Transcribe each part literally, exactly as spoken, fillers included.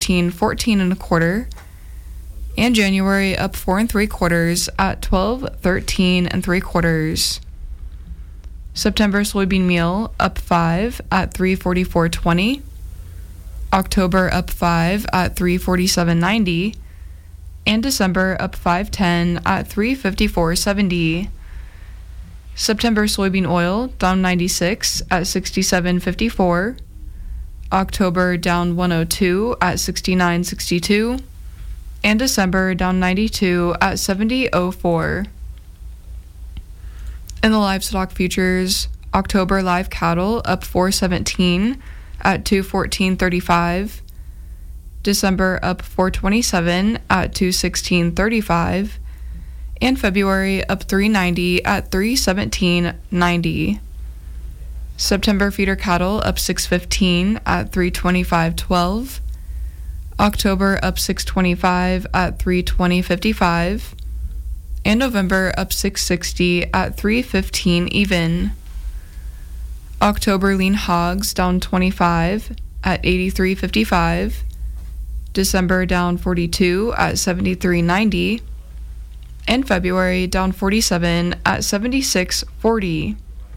fourteen and a quarter. And January up four and three quarters at twelve thirteen and three quarters. September soybean meal up five at three forty-four twenty. October up five at three forty-seven ninety. And December up five ten at three fifty-four seventy. September soybean oil down ninety-six at sixty-seven fifty-four. October down one oh two at sixty-nine sixty-two. And December down ninety-two at seventy oh four. In the livestock futures, October live cattle up four seventeen at two fourteen thirty-five. December up four twenty-seven at two sixteen thirty-five. And February up three ninety at three seventeen ninety. September feeder cattle up six fifteen at three twenty-five twelve. October up six twenty-five at three twenty fifty-five. And November up six sixty at three fifteen even. October lean hogs down twenty-five at eighty-three fifty-five. December down forty-two at seventy-three ninety. And February down forty-seven at seventy-six forty.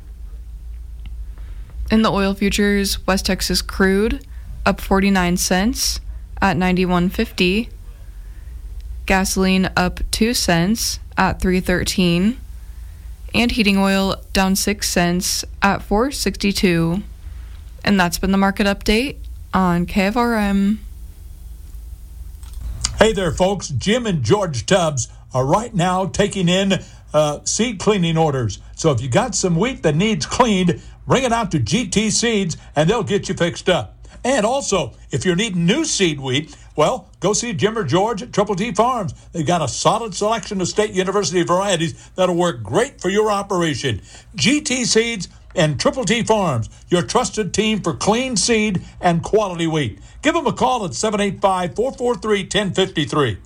In the oil futures, West Texas crude up forty-nine cents at ninety-one fifty. Gasoline up two cents at three thirteen. And heating oil down six cents at four sixty-two. And that's been the market update on K F R M. Hey there, folks. Jim and George Tubbs are right now taking in uh, seed cleaning orders. So if you got some wheat that needs cleaned, bring it out to G T Seeds and they'll get you fixed up. And also, if you're needing new seed wheat, well, go see Jim or George at Triple T Farms. They've got a solid selection of State University varieties that'll work great for your operation. G T Seeds and Triple T Farms, your trusted team for clean seed and quality wheat. Give them a call at seven eight five, four four three, one zero five three.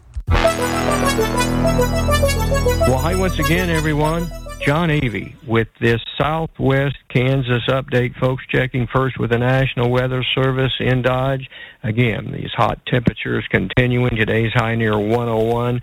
Well, hi once again, everyone. John Avey with this Southwest Kansas update, folks, checking first with the National Weather Service in Dodge. Again, these hot temperatures continuing. Today's high near one oh one.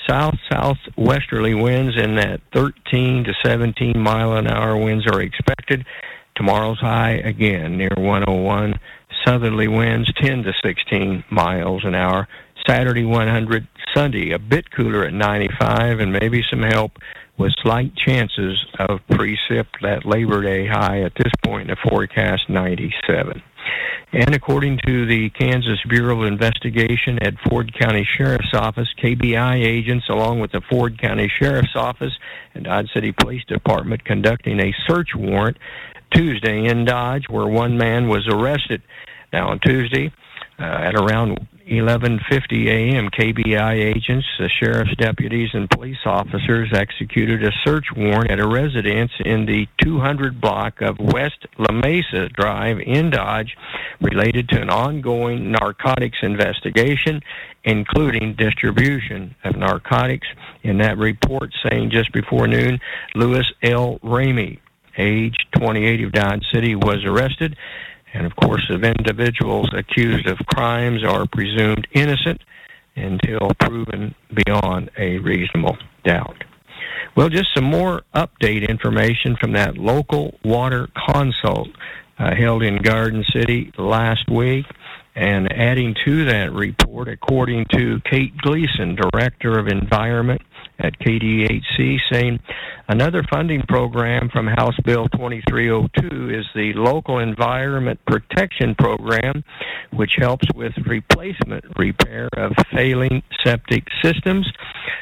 South-southwesterly winds in that thirteen to seventeen mile an hour winds are expected. Tomorrow's high, again, near one oh one. Southerly winds ten to sixteen miles an hour. Saturday, one hundred. Sunday, a bit cooler at ninety-five, and maybe some help with slight chances of precip. That Labor Day high at this point in the forecast, ninety-seven. And according to the Kansas Bureau of Investigation at Ford County Sheriff's Office, K B I agents, along with the Ford County Sheriff's Office and Dodge City Police Department, conducting a search warrant Tuesday in Dodge, where one man was arrested. Now, on Tuesday, uh, at around eleven fifty a.m., K B I agents, the sheriff's deputies, and police officers executed a search warrant at a residence in the two hundred block of West La Mesa Drive in Dodge related to an ongoing narcotics investigation, including distribution of narcotics. In that report, saying just before noon, Louis L. Ramey, age twenty-eight, of Dodge City, was arrested. And, of course, if individuals accused of crimes are presumed innocent until proven beyond a reasonable doubt. Well, just some more update information from that local water consult uh, held in Garden City last week. And adding to that report, according to Kate Gleason, Director of Environment at K D H C, saying another funding program from House Bill twenty-three oh two is the Local Environment Protection Program, which helps with replacement repair of failing septic systems.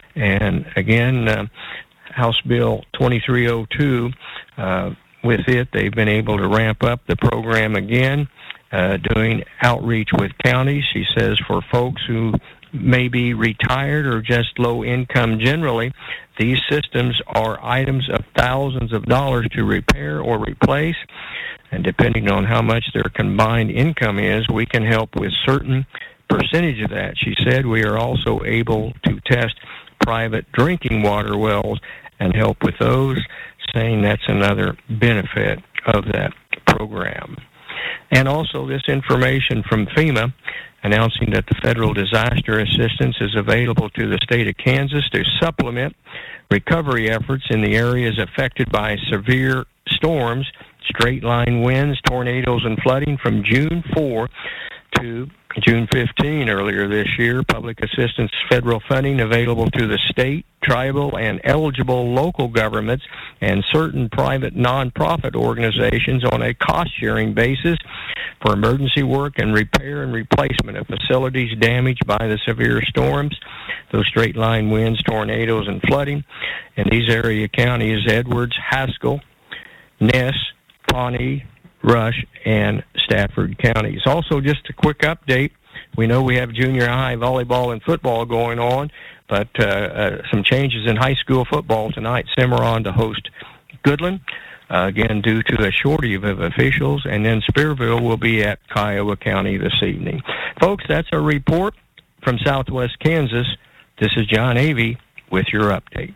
And again, uh, House Bill twenty-three oh two, uh, with it, they've been able to ramp up the program again, uh, doing outreach with counties. She says for folks who may be retired or just low income generally, these systems are items of thousands of dollars to repair or replace. And depending on how much their combined income is, we can help with certain percentage of that. She said we are also able to test private drinking water wells and help with those, saying that's another benefit of that program. And also this information from FEMA, announcing that the federal disaster assistance is available to the state of Kansas to supplement recovery efforts in the areas affected by severe storms, straight-line winds, tornadoes, and flooding from June fourth to June fifteenth earlier this year. Public assistance federal funding available to the state, tribal, and eligible local governments and certain private nonprofit organizations on a cost-sharing basis for emergency work and repair and replacement of facilities damaged by the severe storms, those straight-line winds, tornadoes, and flooding. And these area counties, Edwards, Haskell, Ness, Pawnee, Rush, and Stafford counties. Also, just a quick update. We know we have junior high volleyball and football going on, but uh, uh, some changes in high school football tonight. Cimarron to host Goodland, uh, again, due to a shortage of officials, and then Spearville will be at Kiowa County this evening. Folks, that's a report from Southwest Kansas. This is John Avey with your update.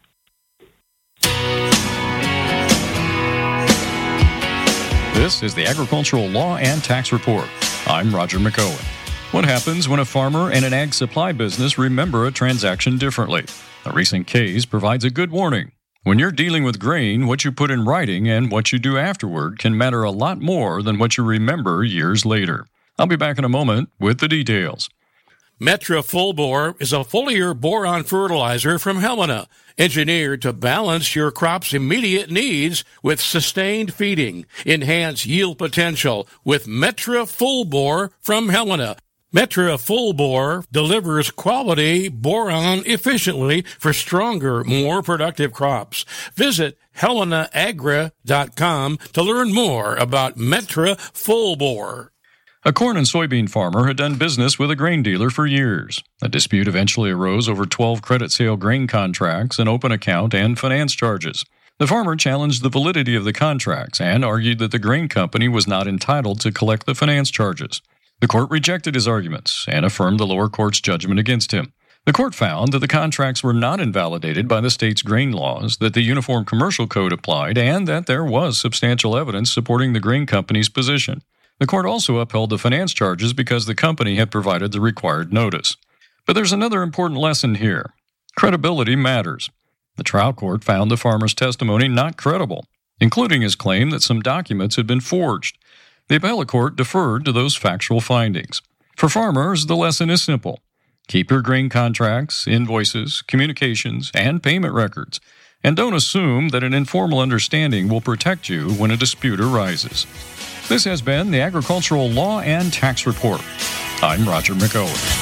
This is the Agricultural Law and Tax Report. I'm Roger McOwen. What happens when a farmer and an ag supply business remember a transaction differently? A recent case provides a good warning. When you're dealing with grain, what you put in writing and what you do afterward can matter a lot more than what you remember years later. I'll be back in a moment with the details. Metra Full Bore is a foliar boron fertilizer from Helena, engineered to balance your crop's immediate needs with sustained feeding. Enhance yield potential with Metra Full Bore from Helena. Metra Full Bore delivers quality boron efficiently for stronger, more productive crops. Visit helena agra dot com to learn more about Metra Full Bore. A corn and soybean farmer had done business with a grain dealer for years. A dispute eventually arose over twelve credit sale grain contracts, an open account, and finance charges. The farmer challenged the validity of the contracts and argued that the grain company was not entitled to collect the finance charges. The court rejected his arguments and affirmed the lower court's judgment against him. The court found that the contracts were not invalidated by the state's grain laws, that the Uniform Commercial Code applied, and that there was substantial evidence supporting the grain company's position. The court also upheld the finance charges because the company had provided the required notice. But there's another important lesson here. Credibility matters. The trial court found the farmer's testimony not credible, including his claim that some documents had been forged. The appellate court deferred to those factual findings. For farmers, the lesson is simple. Keep your grain contracts, invoices, communications, and payment records, and don't assume that an informal understanding will protect you when a dispute arises. This has been the Agricultural Law and Tax Report. I'm Roger McOwen.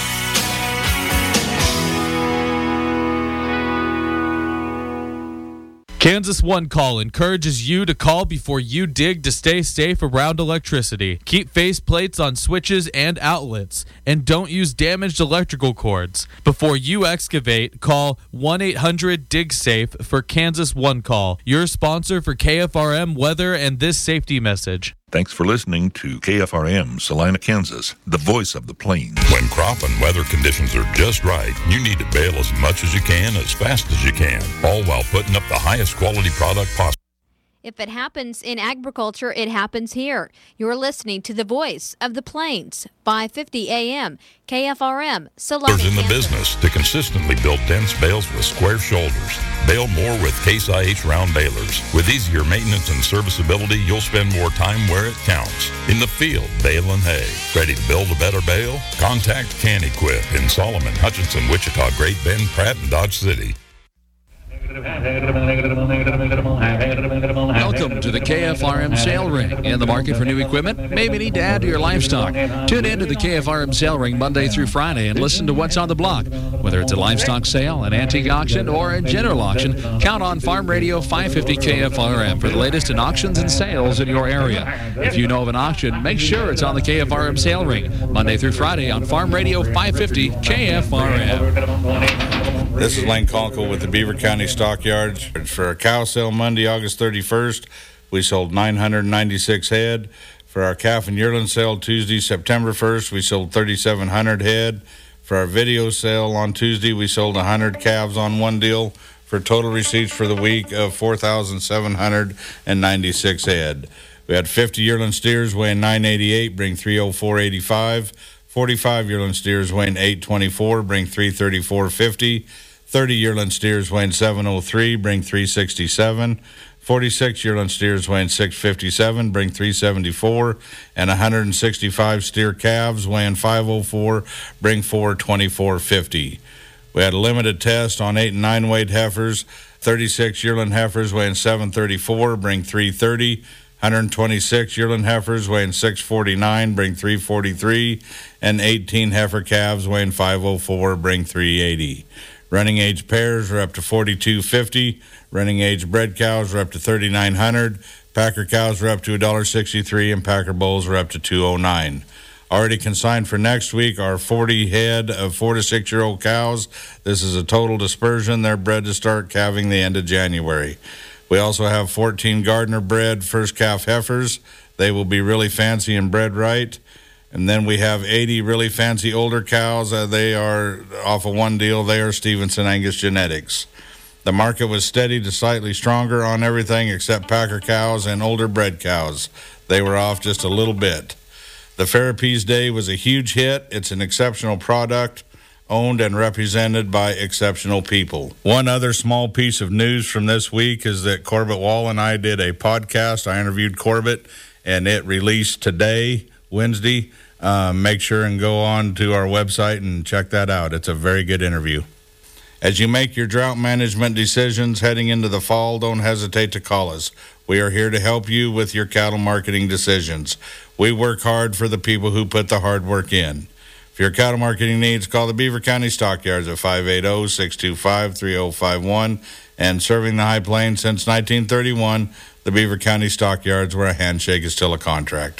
Kansas One Call encourages you to call before you dig to stay safe around electricity. Keep faceplates on switches and outlets, and don't use damaged electrical cords. Before you excavate, call one eight hundred dig safe for Kansas One Call, your sponsor for K F R M weather and this safety message. Thanks for listening to K F R M, Salina, Kansas, the voice of the plains. When crop and weather conditions are just right, you need to bale as much as you can, as fast as you can, all while putting up the highest quality product possible. If it happens in agriculture, it happens here. You're listening to the voice of the plains, five fifty A M, K F R M, Salina, Kansas. In the Kansas. business to consistently build dense bales with square shoulders. Bale more with Case I H round balers. With easier maintenance and serviceability, you'll spend more time where it counts. In the field, baling hay. Ready to build a better bale? Contact Can Equip in Solomon, Hutchinson, Wichita, Great Bend, Pratt, and Dodge City. Welcome to the K F R M Sale Ring. In the market for new equipment? Maybe need to add to your livestock. Tune in to the K F R M Sale Ring Monday through Friday and listen to what's on the block. Whether it's a livestock sale, an antique auction, or a general auction, count on Farm Radio five fifty K F R M for the latest in auctions and sales in your area. If you know of an auction, make sure it's on the K F R M Sale Ring Monday through Friday on Farm Radio five fifty K F R M. This is Lane Conkle with the Beaver County Stockyards. For our cow sale Monday, August thirty-first, we sold nine hundred ninety-six head. For our calf and yearling sale Tuesday, September first, we sold thirty-seven hundred head. For our video sale on Tuesday, we sold one hundred calves on one deal for total receipts for the week of four thousand seven hundred ninety-six head. We had fifty yearling steers weighing nine eighty-eight, bring three oh four eighty-five. forty-five yearling steers weighing eight twenty-four, bring three thirty-four fifty. thirty yearling steers weighing seven oh three, bring three sixty-seven. forty-six yearling steers weighing six fifty-seven, bring three seventy-four, and one hundred sixty-five steer calves weighing five oh four, bring four twenty-four fifty. We had a limited test on eight and nine weight heifers. thirty-six yearling heifers weighing seven thirty-four, bring three thirty. one hundred twenty-six yearling heifers weighing six forty-nine, bring three forty-three, and eighteen heifer calves weighing five oh four, bring three eighty. Running age pairs are up to forty-two fifty. Running age bred cows are up to thirty-nine hundred. Packer cows are up to one sixty-three, and Packer bulls are up to two oh nine. Already consigned for next week are forty head of four to six year old cows. This is a total dispersion. They're bred to start calving the end of January. We also have fourteen Gardner bred first calf heifers. They will be really fancy and bred right. And then we have eighty really fancy older cows. Uh, they are off of one deal. They are Stevenson Angus genetics. The market was steady to slightly stronger on everything except Packer cows and older bred cows. They were off just a little bit. The Ferropease Day was a huge hit. It's an exceptional product, owned and represented by exceptional people. One other small piece of news from this week is that Corbett Wall and I did a podcast. I interviewed Corbett, and it released today, Wednesday. Um, make sure and go on to our website and check that out. It's a very good interview. As you make your drought management decisions heading into the fall, don't hesitate to call us. We are here to help you with your cattle marketing decisions. We work hard for the people who put the hard work in. For your cattle marketing needs, call the Beaver County Stockyards at five eight zero, six two five, three zero five one. And serving the High Plains since nineteen thirty-one, the Beaver County Stockyards, where a handshake is still a contract.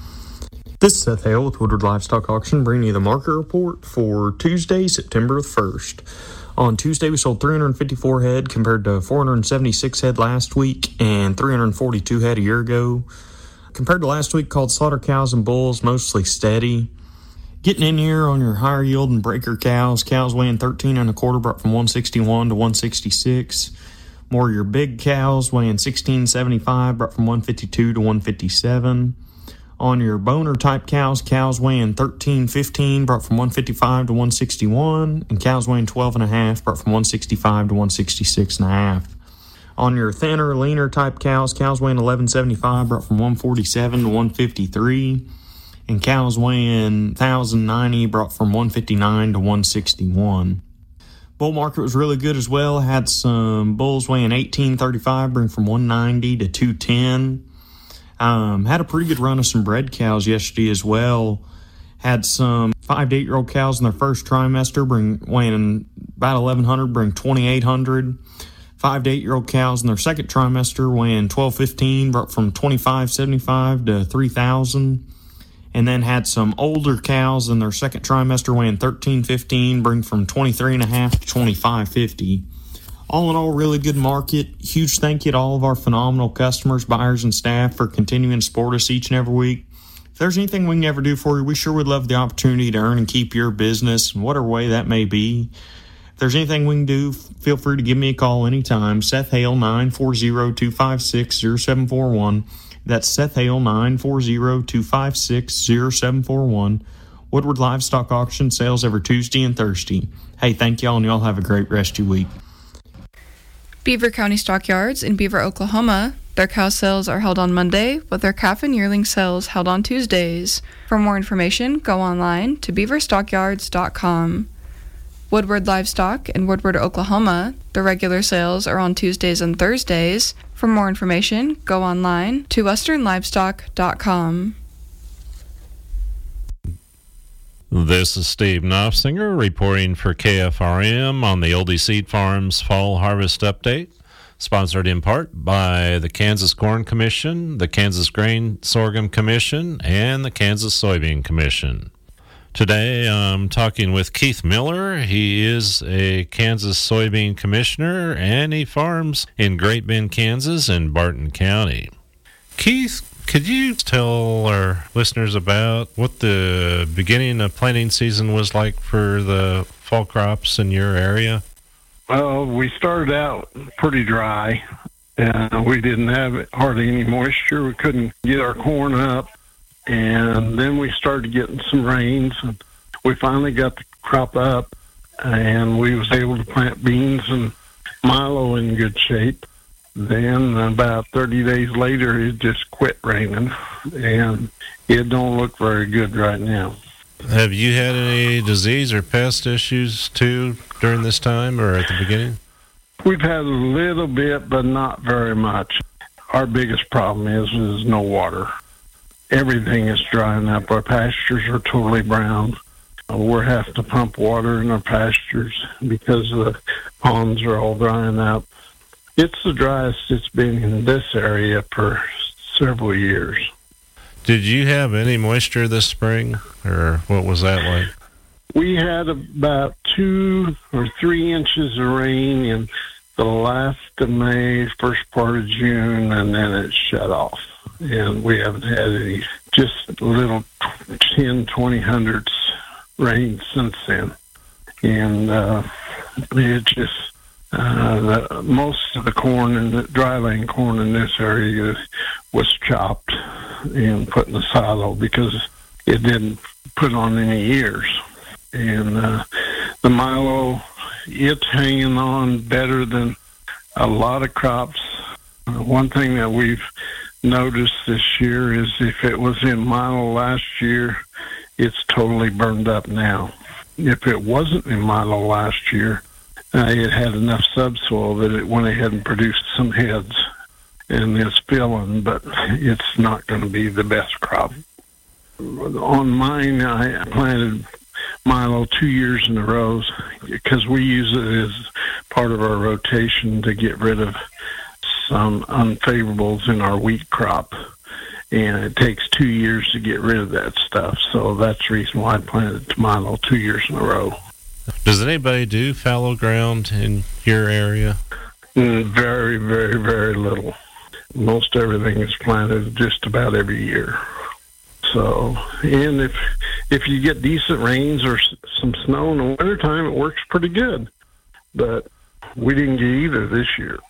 This is Seth Hale with Woodward Livestock Auction, bringing you the market report for Tuesday, September first. On Tuesday, we sold three hundred fifty-four head compared to four hundred seventy-six head last week and three hundred forty-two head a year ago. Compared to last week, called slaughter cows and bulls mostly steady. Getting in here on your higher yielding breaker cows, cows weighing thirteen and a quarter brought from one sixty-one to one sixty-six. More of your big cows weighing sixteen seventy-five brought from one fifty-two to one fifty-seven. On your boner type cows, cows weighing thirteen fifteen brought from one fifty-five to one sixty-one, and cows weighing twelve and a half brought from one sixty-five to one sixty-six and a half. On your thinner, leaner type cows, cows weighing eleven seventy-five brought from one forty-seven to one fifty-three, and cows weighing one thousand ninety brought from one fifty-nine to one sixty-one. Bull market was really good as well. Had some bulls weighing eighteen thirty-five, bring from one ninety to two ten. Um, had a pretty good run of some bred cows yesterday as well. Had some five to eight year old cows in their first trimester, bring weighing about eleven hundred, bring twenty-eight hundred. Five to eight year old cows in their second trimester weighing twelve fifteen, brought from twenty-five seventy-five to three thousand. And then had some older cows in their second trimester weighing thirteen fifteen, bring from twenty-three and a half to twenty-five fifty. All in all, really good market. Huge thank you to all of our phenomenal customers, buyers, and staff for continuing to support us each and every week. If there's anything we can ever do for you, we sure would love the opportunity to earn and keep your business in whatever way that may be. If there's anything we can do, feel free to give me a call anytime. Seth Hale, nine four zero, two five six, zero seven four one. That's Seth Hale, nine four zero, two five six, zero seven four one. Woodward Livestock Auction, sales every Tuesday and Thursday. Hey, thank y'all, and y'all have a great rest of your week. Beaver County Stockyards in Beaver, Oklahoma. Their cow sales are held on Monday, with their calf and yearling sales held on Tuesdays. For more information, go online to beaver stockyards dot com. Woodward Livestock in Woodward, Oklahoma. The regular sales are on Tuesdays and Thursdays. For more information, go online to western livestock dot com. This is Steve Knopfsinger reporting for K F R M on the Oldie Seed Farms Fall Harvest Update, sponsored in part by the Kansas Corn Commission, the Kansas Grain Sorghum Commission, and the Kansas Soybean Commission. Today I'm talking with Keith Miller. He is a Kansas Soybean Commissioner, and he farms in Great Bend, Kansas, and Barton County. Keith, could you tell our listeners about what the beginning of planting season was like for the fall crops in your area? Well, we started out pretty dry. Uh, we didn't have hardly any moisture. We couldn't get our corn up. And then we started getting some rains, and we finally got the crop up, and we was able to plant beans and milo in good shape. Then about thirty days later, it just quit raining, and it don't look very good right now. Have you had any disease or pest issues, too, during this time or at the beginning? We've had a little bit, but not very much. Our biggest problem is, is no water. Everything is drying up. Our pastures are totally brown. We're having to pump water in our pastures because the ponds are all drying up. It's the driest it's been in this area for several years. Did you have any moisture this spring, or what was that like? We had about two or three inches of rain in the last of May, first part of June, and then it shut off. And we haven't had any, just little ten, twenty hundredths rain since then. And uh, it just, uh, the, most of the corn and the dryland corn in this area was chopped and put in the silo because it didn't put on any ears. And uh, the milo, it's hanging on better than a lot of crops. Uh, one thing that we've noticed this year is if it was in milo last year, it's totally burned up now. If it wasn't in milo last year, uh, it had enough subsoil that it went ahead and produced some heads, and it's filling, but it's not going to be the best crop. On mine, I planted milo two years in a row because we use it as part of our rotation to get rid of some unfavorables in our wheat crop. And it takes two years to get rid of that stuff. So that's the reason why I planted milo two years in a row. Does anybody do fallow ground in your area? Mm, very, very, very little. Most everything is planted just about every year. So, and if if you get decent rains or s- some snow in the wintertime, it works pretty good. But we didn't get either this year.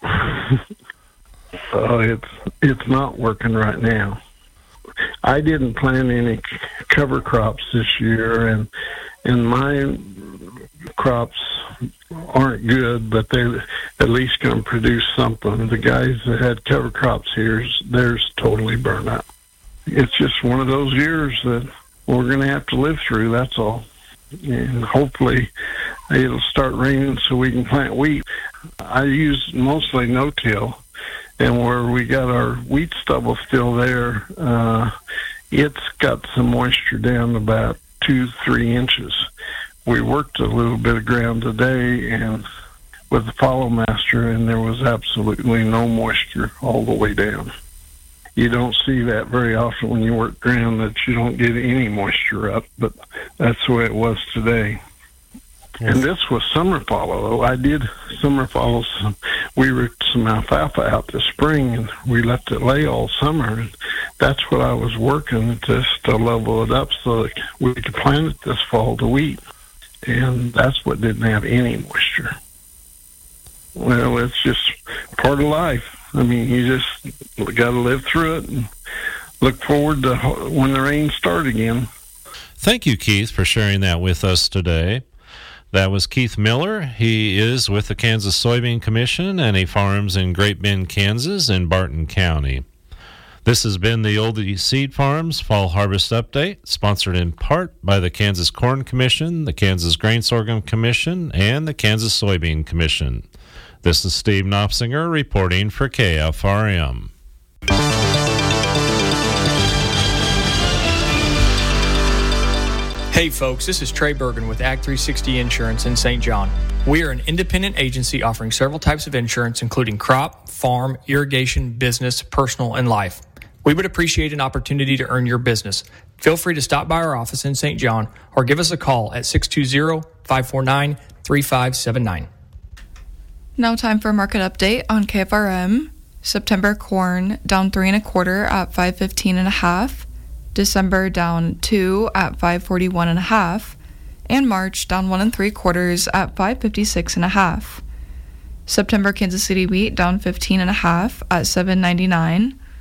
So it's it's not working right now. I didn't plant any c- cover crops this year, and and my crops aren't good, but they're at least going to produce something. The guys that had cover crops here, theirs totally burned up. It's just one of those years that we're going to have to live through, that's all. And hopefully it'll start raining so we can plant wheat. I use mostly no-till, and where we got our wheat stubble still there, uh, it's got some moisture down about two, three inches. We worked a little bit of ground today and with the Follow Master, and there was absolutely no moisture all the way down. You don't see that very often when you work ground, that you don't get any moisture up, but that's the way it was today. Yes. And this was summer follow. I did summer follow. Some, we rooked some alfalfa out this spring, and we left it lay all summer. And that's what I was working just to level it up so that we could plant it this fall to wheat. And that's what didn't have any moisture. Well, it's just part of life. I mean, you just got to live through it and look forward to when the rains start again. Thank you, Keith, for sharing that with us today. That was Keith Miller. He is with the Kansas Soybean Commission, and he farms in Great Bend, Kansas, in Barton County. This has been the Oldie Seed Farms Fall Harvest Update, sponsored in part by the Kansas Corn Commission, the Kansas Grain Sorghum Commission, and the Kansas Soybean Commission. This is Steve Knopfsinger reporting for K F R M. Hey folks, this is Trey Bergen with Ag three sixty Insurance in Saint John. We are an independent agency offering several types of insurance, including crop, farm, irrigation, business, personal, and life. We would appreciate an opportunity to earn your business. Feel free to stop by our office in Saint John or give us a call at six two zero, five four nine, three five seven nine. Now time for a market update on K F R M. September corn down three and a quarter at five fifteen and a half. December down two at five forty-one and a half. And March down one and three quarters at five fifty-six and a half. September Kansas City wheat down fifteen and a half at seven ninety-nine.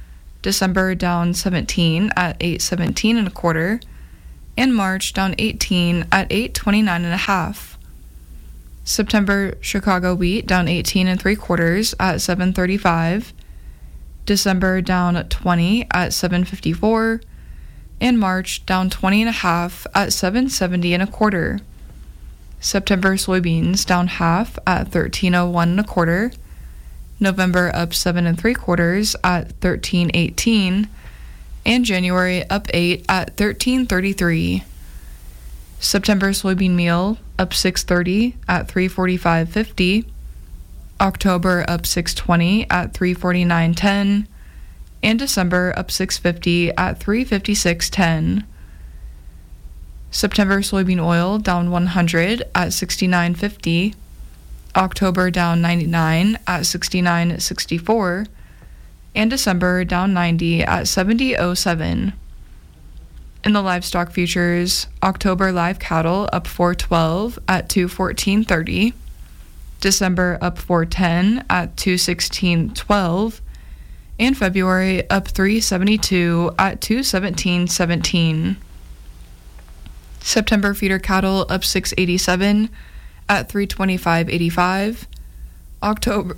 December down seventeen at eight seventeen and a quarter, and March down eighteen at eight twenty-nine and a half. September Chicago wheat down eighteen and three quarters at seven thirty-five, December down twenty at seven fifty-four, and March down twenty and a half at seven seventy and a quarter. September soybeans down half at thirteen oh one and a quarter, November up seven and three quarters at thirteen eighteen, and January up eight at thirteen thirty-three. September soybean meal up six thirty at three forty-five fifty, October up six twenty at three forty-nine ten, and December up six fifty at three fifty-six ten. September soybean oil down one hundred at sixty-nine fifty, October down ninety-nine at sixty-nine sixty-four, and December down ninety at seventy oh seven. In the livestock futures, October live cattle up four twelve at two fourteen thirty, December up four ten at two sixteen twelve, and February up three seventy-two at two seventeen seventeen. September feeder cattle up six eighty-seven at three twenty-five eighty-five, October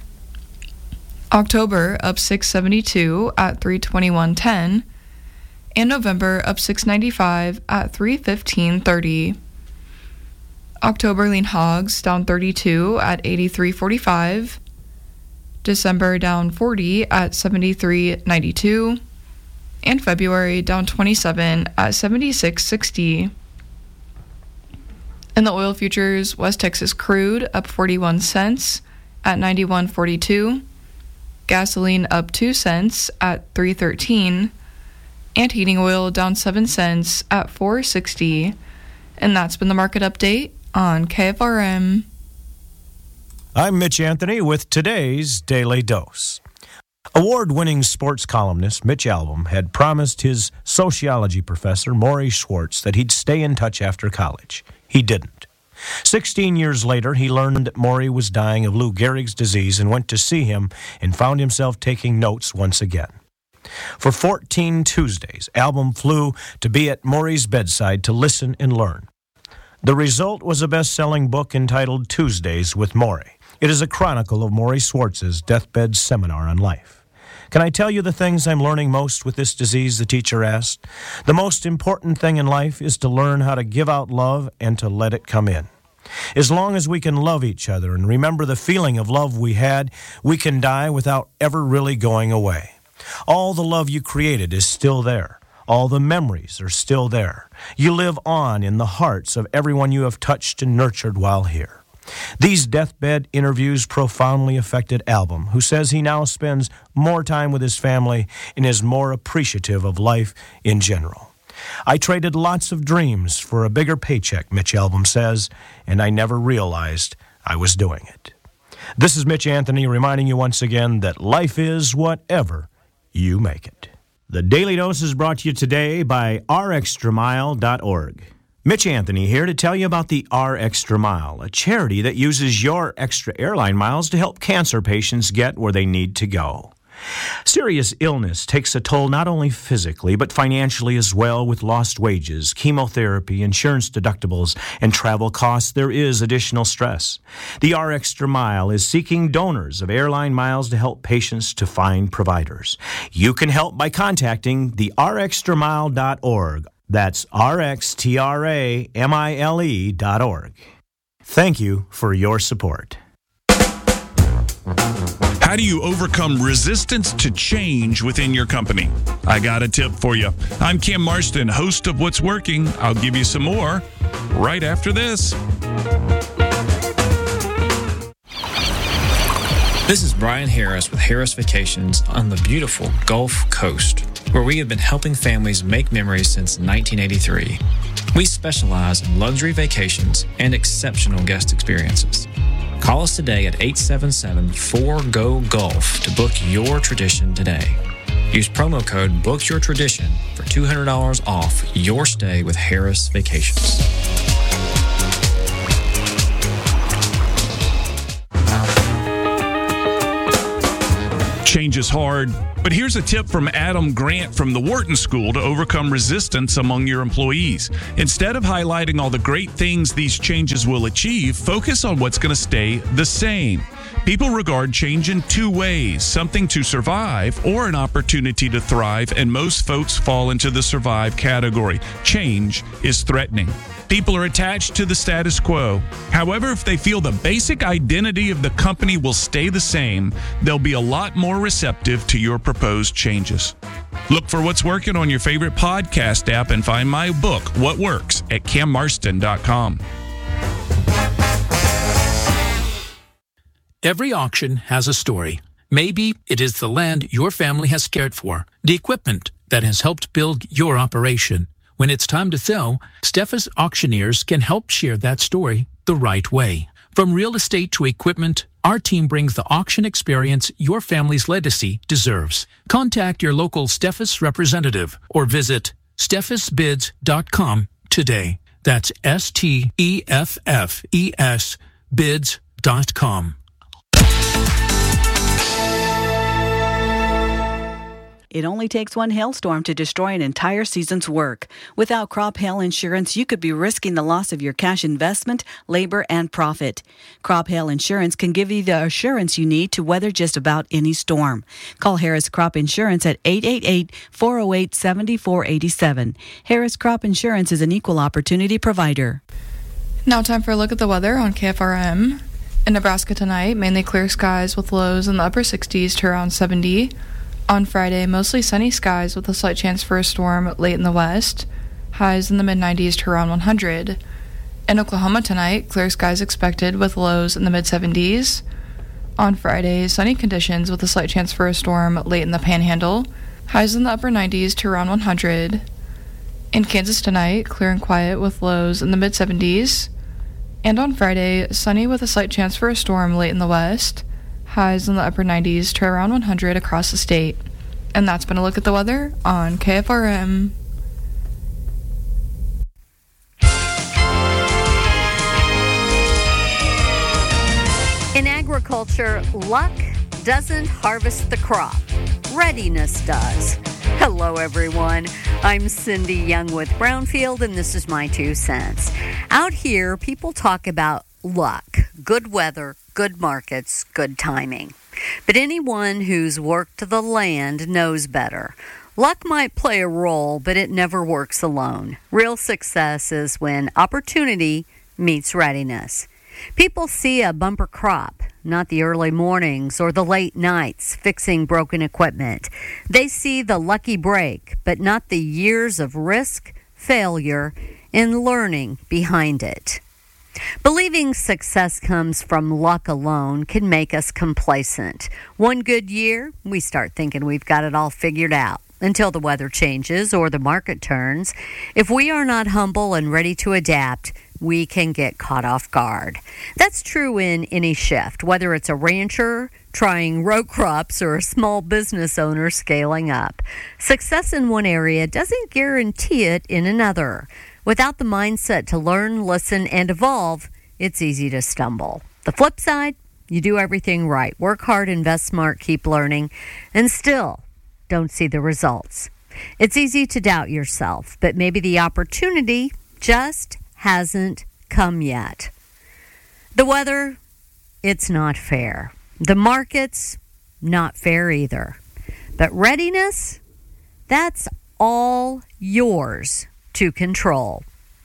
October up six seventy-two at three twenty-one ten, and November up six ninety-five at three fifteen thirty. October lean hogs down thirty-two at eighty-three forty-five, December down forty at seventy-three ninety-two, and February down twenty-seven at seventy-six sixty. In the oil futures, West Texas crude up forty-one cents at ninety-one forty-two, gasoline up two cents at three thirteen, and heating oil down seven cents at four sixty. And that's been the market update on K F R M. I'm Mitch Anthony with today's Daily Dose. Award-winning sports columnist Mitch Albom had promised his sociology professor, Maury Schwartz, that he'd stay in touch after college. He didn't. Sixteen years later, he learned that Maury was dying of Lou Gehrig's disease and went to see him and found himself taking notes once again. For fourteen Tuesdays, Albom flew to be at Maury's bedside to listen and learn. The result was a best-selling book entitled Tuesdays with Maury. It is a chronicle of Maury Schwartz's deathbed seminar on life. Can I tell you the things I'm learning most with this disease, the teacher asked. The most important thing in life is to learn how to give out love and to let it come in. As long as we can love each other and remember the feeling of love we had, we can die without ever really going away. All the love you created is still there. All the memories are still there. You live on in the hearts of everyone you have touched and nurtured while here. These deathbed interviews profoundly affected Albom, who says he now spends more time with his family and is more appreciative of life in general. I traded lots of dreams for a bigger paycheck, Mitch Albom says, and I never realized I was doing it. This is Mitch Anthony reminding you once again that life is whatever you make it. The Daily Dose is brought to you today by r extra mile dot org. Mitch Anthony here to tell you about the R Extra Mile, a charity that uses your extra airline miles to help cancer patients get where they need to go. Serious illness takes a toll not only physically, but financially as well. With lost wages, chemotherapy, insurance deductibles, and travel costs, there is additional stress. The R Extra Mile is seeking donors of airline miles to help patients to find providers. You can help by contacting the r extra mile dot org. That's r x t r a m i l e dot org. Thank you for your support. How do you overcome resistance to change within your company? I got a tip for you. I'm Kim Marston, host of What's Working. I'll give you some more right after this. This is Brian Harris with Harris Vacations on the beautiful Gulf Coast, where we have been helping families make memories since nineteen eighty-three. We specialize in luxury vacations and exceptional guest experiences. Call us today at eight seven seven, four G O, GULF to book your tradition today. Use promo code BOOKYOURTRADITION for two hundred dollars off your stay with Harris Vacations. Changes is hard, but here's a tip from Adam Grant from the Wharton School to overcome resistance among your employees. Instead of highlighting all the great things these changes will achieve, focus on what's going to stay the same. People regard change in two ways, something to survive or an opportunity to thrive, and most folks fall into the survive category. Change is threatening. People are attached to the status quo. However, if they feel the basic identity of the company will stay the same, they'll be a lot more receptive to your proposed changes. Look for What's Working on your favorite podcast app and find my book, What Works, at cam marston dot com. Every auction has a story. Maybe it is the land your family has cared for, the equipment that has helped build your operation. When it's time to sell, Steffes Auctioneers can help share that story the right way. From real estate to equipment, our team brings the auction experience your family's legacy deserves. Contact your local Steffes representative or visit steffes bids dot com today. That's S T E F F E S bids dot com. It only takes one hailstorm to destroy an entire season's work. Without crop hail insurance, you could be risking the loss of your cash investment, labor, and profit. Crop hail insurance can give you the assurance you need to weather just about any storm. Call Harris Crop Insurance at eight eight eight, four oh eight, seven four eight seven. Harris Crop Insurance is an equal opportunity provider. Now time for a look at the weather on K F R M. In Nebraska tonight, mainly clear skies with lows in the upper sixties to around seventy. On Friday, mostly sunny skies with a slight chance for a storm late in the west. Highs in the mid nineties to around one hundred. In Oklahoma tonight, clear skies expected with lows in the mid seventies. On Friday, sunny conditions with a slight chance for a storm late in the Panhandle. Highs in the upper nineties to around one hundred. In Kansas tonight, clear and quiet with lows in the mid seventies. And on Friday, sunny with a slight chance for a storm late in the west. Highs in the upper nineties to around one hundred across the state. And that's been a look at the weather on K F R M. In agriculture, luck doesn't harvest the crop. Readiness does. Hello, everyone. I'm Cindy Young with Brownfield, and this is my two cents. Out here, people talk about luck, good weather, good markets, good timing. But anyone who's worked the land knows better. Luck might play a role, but it never works alone. Real success is when opportunity meets readiness. People see a bumper crop, not the early mornings or the late nights fixing broken equipment. They see the lucky break, but not the years of risk, failure, and learning behind it. Believing success comes from luck alone can make us complacent. One good year, we start thinking we've got it all figured out until the weather changes or the market turns. If we are not humble and ready to adapt, we can get caught off guard. That's true in any shift, whether it's a rancher trying row crops or a small business owner scaling up. Success in one area doesn't guarantee it in another. Without the mindset to learn, listen, and evolve, it's easy to stumble. The flip side, you do everything right. Work hard, invest smart, keep learning, and still don't see the results. It's easy to doubt yourself, but maybe the opportunity just hasn't come yet. The weather, it's not fair. The markets, not fair either. But readiness, that's all yours to control.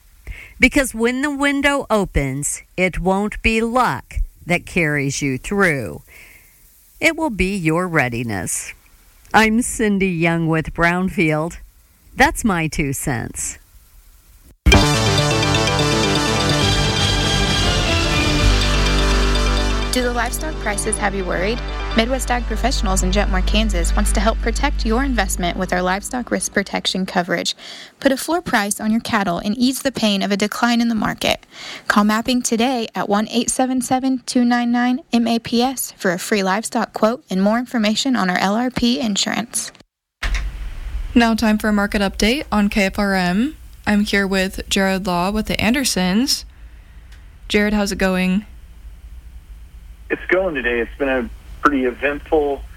Because when the window opens, it won't be luck that carries you through. It will be your readiness. I'm Cindy Young with Brownfield. That's my two cents. Do the livestock prices have you worried? Midwest Ag Professionals in Jetmore, Kansas wants to help protect your investment with our livestock risk protection coverage. Put a floor price on your cattle and ease the pain of a decline in the market. Call Mapping today at one eight seven seven, two nine nine, M A P S for a free livestock quote and more information on our L R P insurance. Now time for a market update on K F R M. I'm here with Jared Law with the Andersons. Jared, how's it going? It's going today. It's been a pretty eventful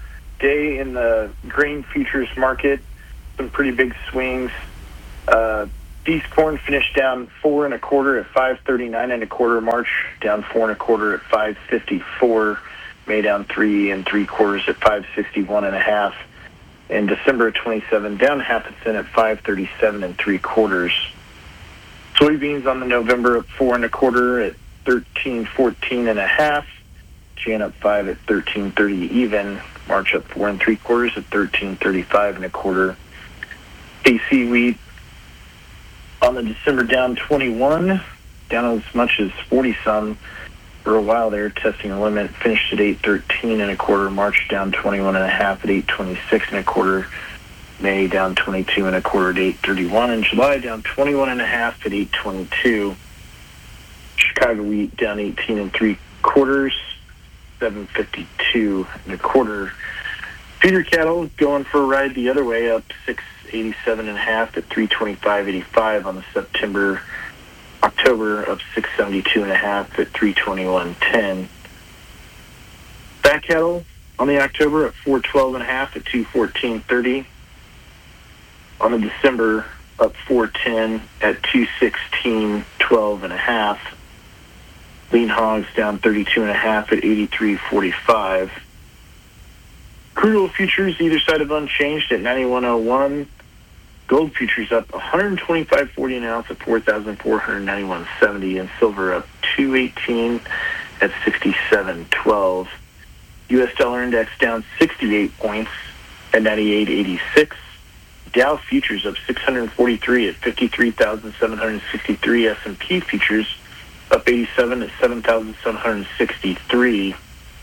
day in the grain futures market. Some pretty big swings. Uh, Beef corn finished down four and a quarter at five thirty-nine and a quarter. March down four and a quarter at five fifty-four. May down three and three quarters at five sixty-one and a half. And December of twenty-seven down half a cent at five thirty-seven and three quarters. Soybeans on the November up four and a quarter at thirteen fourteen and a half. Jan up five at thirteen thirty even. March up four and three quarters at thirteen thirty-five and a quarter. A C wheat on the December down twenty-one, down as much as forty some for a while there, testing a limit. Finished at eight thirteen and a quarter. March down twenty-one and a half at eight twenty-six and a quarter. May down twenty-two and a quarter at eight thirty-one. And July down twenty-one and a half at eight twenty-two. Chicago wheat down eighteen and three quarters, seven fifty-two and a quarter. Feeder cattle going for a ride the other way, up six eighty-seven and a half at three twenty-five eighty-five on the September. October up six seventy-two and a half at three twenty-one ten. Fat cattle on the October at four twelve and a half at two fourteen thirty. On the December up four ten at two sixteen twelve and a half. Lean hogs down thirty-two and a half at eighty-three forty-five. Crude oil futures either side of unchanged at ninety-one oh one. Gold futures up one twenty-five forty an ounce at four thousand four hundred ninety-one seventy, and silver up two eighteen at sixty-seven twelve. U S dollar index down sixty-eight points at ninety-eight eighty-six. Dow futures up six forty-three at fifty-three thousand seven hundred sixty-three. S and P futures up eighty-seven at seven thousand seven hundred sixty-three.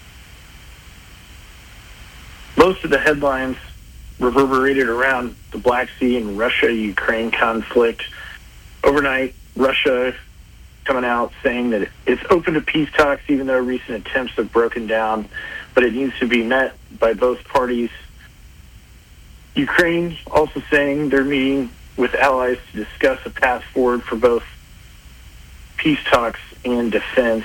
Most of the headlines reverberated around the Black Sea and Russia-Ukraine conflict. Overnight, Russia coming out saying that it's open to peace talks, even though recent attempts have broken down, but it needs to be met by both parties. Ukraine also saying they're meeting with allies to discuss a path forward for both peace talks and defense.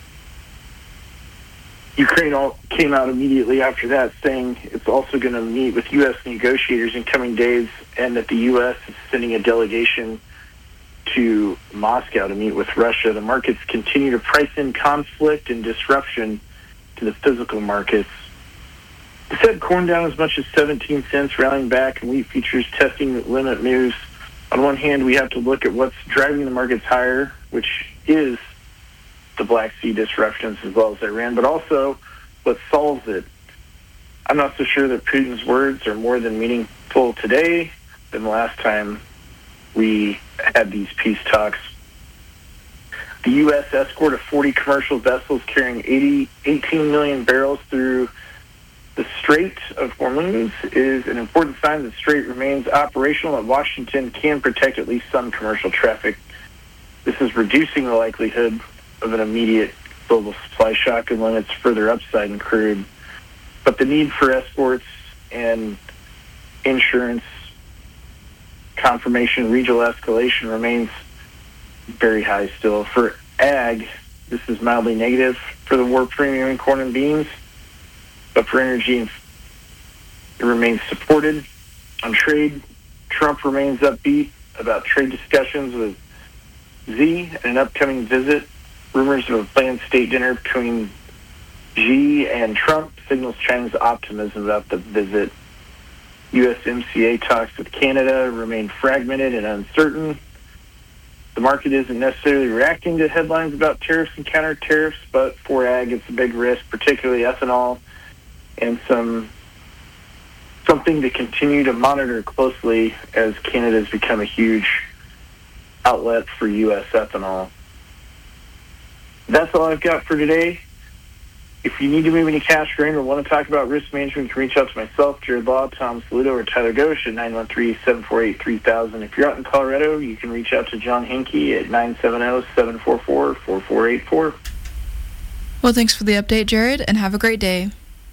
Ukraine all came out immediately after that saying it's also going to meet with U S negotiators in coming days, and that the U S is sending a delegation to Moscow to meet with Russia. The markets continue to price in conflict and disruption to the physical markets. The Fed corn down as much as seventeen cents, rallying back, and wheat futures testing limit moves. On one hand, we have to look at what's driving the markets higher, which is the Black Sea disruptions as well as Iran, but also what solves it. I'm not so sure that Putin's words are more than meaningful today than the last time we had these peace talks. The U S escort of forty commercial vessels carrying eighty, eighteen million barrels through the Strait of Hormuz is an important sign that the Strait remains operational and Washington can protect at least some commercial traffic. This is reducing the likelihood of an immediate global supply shock and limits further upside in crude. But the need for escorts and insurance confirmation, regional escalation remains very high still. For ag, this is mildly negative for the war premium in corn and beans, but for energy, it remains supported. On trade, Trump remains upbeat about trade discussions with Xi and an upcoming visit. Rumors of a planned state dinner between Xi and Trump signals China's optimism about the visit. U S M C A talks with Canada remain fragmented and uncertain. The market isn't necessarily reacting to headlines about tariffs and counter-tariffs, but for ag, it's a big risk, particularly ethanol, and some something to continue to monitor closely as Canada has become a huge outlet for U S ethanol. That's all I've got for today. If you need to move any cash grain or want to talk about risk management, you can reach out to myself, Jared Law, Tom Saludo, or Tyler Ghosh at nine one three, seven four eight, three thousand. If you're out in Colorado, you can reach out to John Henke at nine seven zero, seven four four, four four eight four. Well, thanks for the update, Jared, and have a great day.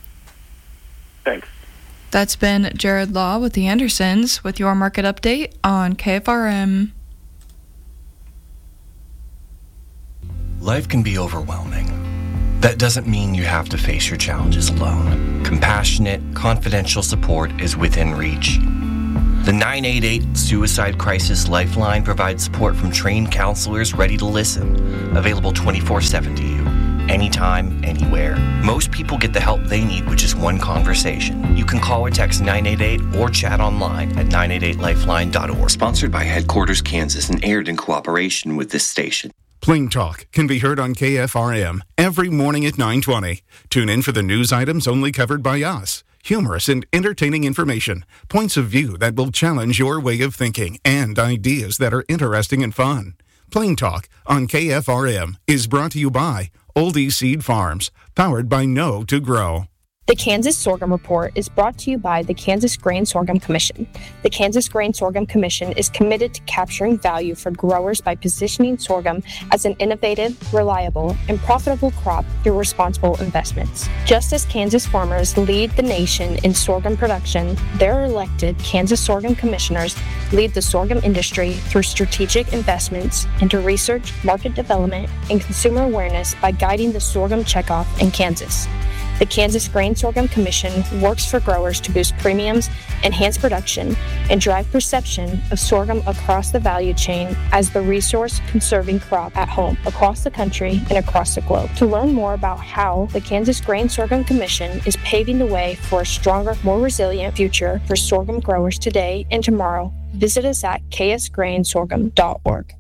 Thanks. That's been Jared Law with the Andersons with your market update on K F R M. Life can be overwhelming. That doesn't mean you have to face your challenges alone. Compassionate, confidential support is within reach. The nine eight eight Suicide Crisis Lifeline provides support from trained counselors ready to listen, available twenty-four seven to you, anytime, anywhere. Most people get the help they need with just one conversation. You can call or text nine eight eight or chat online at nine eight eight lifeline dot org. Sponsored by Headquarters Kansas and aired in cooperation with this station. Plain Talk can be heard on K F R M every morning at nine twenty. Tune in for the news items only covered by us. Humorous and entertaining information, points of view that will challenge your way of thinking, and ideas that are interesting and fun. Plain Talk on K F R M is brought to you by Oldie Seed Farms, powered by Know to Grow. The Kansas Sorghum Report is brought to you by the Kansas Grain Sorghum Commission. The Kansas Grain Sorghum Commission is committed to capturing value for growers by positioning sorghum as an innovative, reliable, and profitable crop through responsible investments. Just as Kansas farmers lead the nation in sorghum production, their elected Kansas Sorghum Commissioners lead the sorghum industry through strategic investments into research, market development, and consumer awareness by guiding the sorghum checkoff in Kansas. The Kansas Grain Sorghum Commission works for growers to boost premiums, enhance production, and drive perception of sorghum across the value chain as the resource-conserving crop at home, across the country, and across the globe. To learn more about how the Kansas Grain Sorghum Commission is paving the way for a stronger, more resilient future for sorghum growers today and tomorrow, visit us at k s grain sorghum dot org.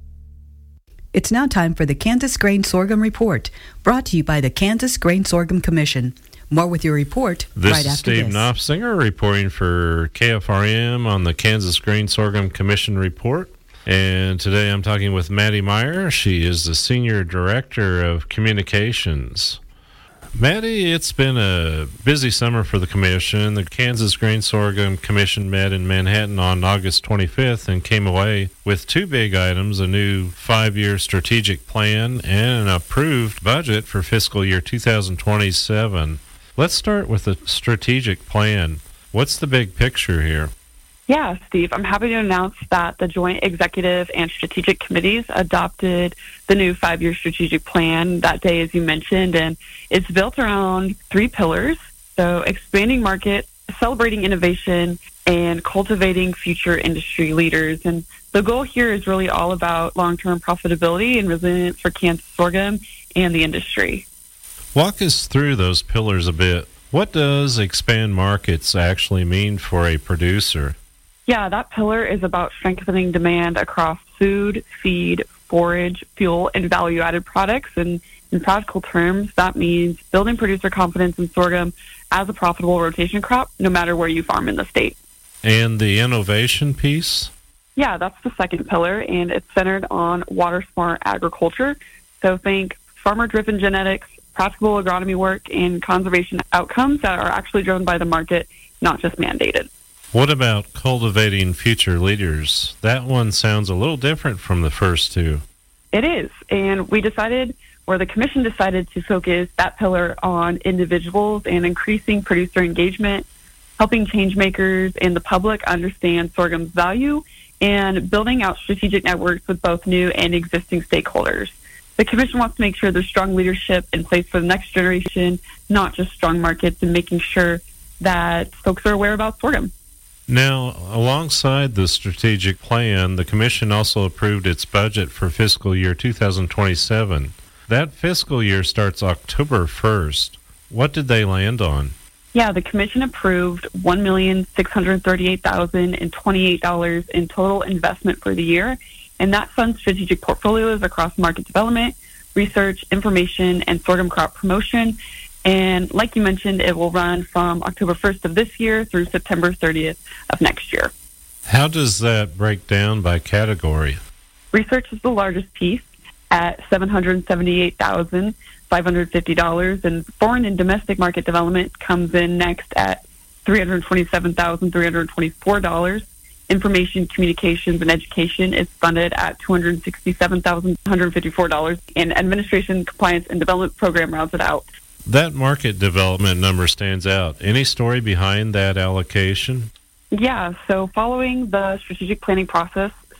It's now time for the Kansas Grain Sorghum Report, brought to you by the Kansas Grain Sorghum Commission. More with your report this right is after Steve this. Knopfsinger reporting for K F R M on the Kansas Grain Sorghum Commission report. And today I'm talking with Maddie Meyer. She is the Senior Director of Communications. Maddie, it's been a busy summer for the Commission. The Kansas Grain Sorghum Commission met in Manhattan on August twenty-fifth and came away with two big items, a new five-year strategic plan and an approved budget for fiscal year two thousand twenty-seven. Let's start with the strategic plan. What's the big picture here? Yeah, Steve, I'm happy to announce that the Joint Executive and Strategic Committees adopted the new five-year strategic plan that day, as you mentioned, and it's built around three pillars. So expanding market, celebrating innovation, and cultivating future industry leaders. And the goal here is really all about long-term profitability and resilience for Kansas sorghum and the industry. Walk us through those pillars a bit. What does expand markets actually mean for a producer? Yeah, that pillar is about strengthening demand across food, feed, forage, fuel, and value-added products. And in practical terms, that means building producer confidence in sorghum as a profitable rotation crop, no matter where you farm in the state. And the innovation piece? Yeah, that's the second pillar, and it's centered on water-smart agriculture. So think farmer-driven genetics, practical agronomy work, and conservation outcomes that are actually driven by the market, not just mandated. What about cultivating future leaders? That one sounds a little different from the first two. It is, and we decided, or the Commission decided, to focus that pillar on individuals and increasing producer engagement, helping change makers and the public understand sorghum's value, and building out strategic networks with both new and existing stakeholders. The Commission wants to make sure there's strong leadership in place for the next generation, not just strong markets, and making sure that folks are aware about sorghum. Now, alongside the strategic plan, the Commission also approved its budget for fiscal year two thousand twenty-seven. That fiscal year starts October first. What did they land on? Yeah, the Commission approved one million six hundred thirty-eight thousand twenty-eight dollars in total investment for the year, and that funds strategic portfolios across market development, research, information, and sorghum crop promotion. And like you mentioned, it will run from October first of this year through September thirtieth of next year. How does that break down by category? Research is the largest piece at seven hundred seventy-eight thousand five hundred fifty dollars, and foreign and domestic market development comes in next at three hundred twenty-seven thousand three hundred twenty-four dollars. Information, communications, and education is funded at two hundred sixty-seven thousand one hundred fifty-four dollars, and administration, compliance, and development program rounds it out. That market development number stands out. Any story behind that allocation? Yeah, so following the strategic planning process,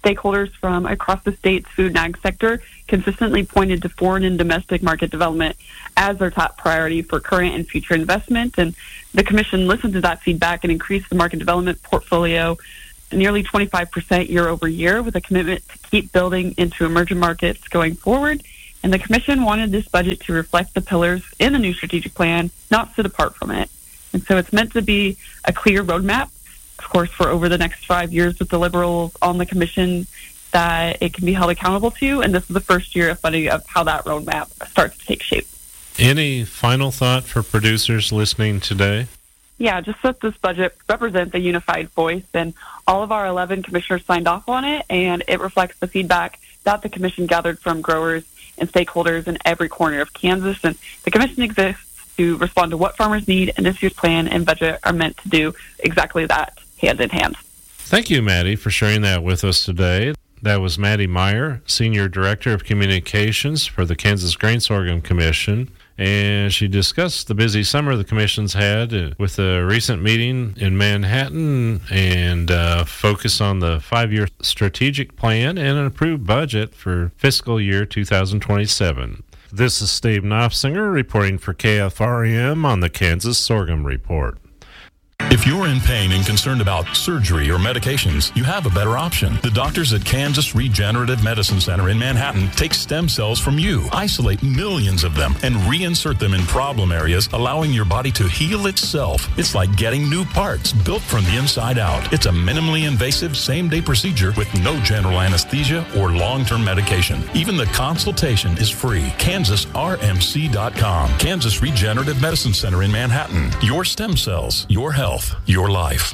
Stakeholders from across the state's food and ag sector consistently pointed to foreign and domestic market development as their top priority for current and future investment. And the Commission listened to that feedback and increased the market development portfolio nearly twenty-five percent year over year, with a commitment to keep building into emerging markets going forward. And the Commission wanted this budget to reflect the pillars in the new strategic plan, not sit apart from it. And so it's meant to be a clear roadmap, of course, for over the next five years with deliverables on the Commission that it can be held accountable to. And this is the first year of funding of how that roadmap starts to take shape. Any final thought for producers listening today? Yeah, just that this budget represents a unified voice, and all of our eleven commissioners signed off on it, and it reflects the feedback that the Commission gathered from growers and stakeholders in every corner of Kansas. And the Commission exists to respond to what farmers need, and this year's plan and budget are meant to do exactly that, hand in hand. Thank you, Maddie, for sharing that with us today. That was Maddie Meyer, Senior Director of Communications for the Kansas Grain Sorghum Commission. And she discussed the busy summer the Commission's had with a recent meeting in Manhattan and uh, focus on the five-year strategic plan and an approved budget for fiscal year two thousand twenty-seven. This is Steve Knopfsinger reporting for K F R M on the Kansas Sorghum Report. If you're in pain and concerned about surgery or medications, you have a better option. The doctors at Kansas Regenerative Medicine Center in Manhattan take stem cells from you, isolate millions of them, and reinsert them in problem areas, allowing your body to heal itself. It's like getting new parts built from the inside out. It's a minimally invasive same-day procedure with no general anesthesia or long-term medication. Even the consultation is free. Kansas R M C dot com. Kansas Regenerative Medicine Center in Manhattan. Your stem cells, your health. Your life.